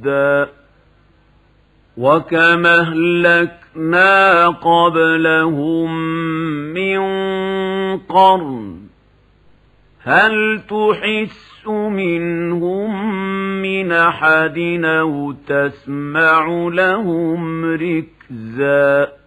رُشْدًا وَكَمْ أَهْلَكْنَا قَبْلَهُم مِّن قَرْنٍ هَلْ تُحِسُّ مِنْهُم مِّنْ أَحَدٍ أَوْ تَسْمَعُ لَهُمْ رِكْزًا